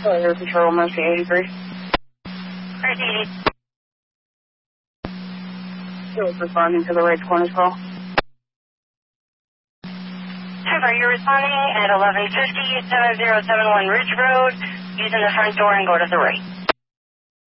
Air Patrol, Mercy 83. Mercy 83. He was responding to the right corner call. Trooper, you're responding at 1150 7071 Ridge Road, using the front door and go to the right.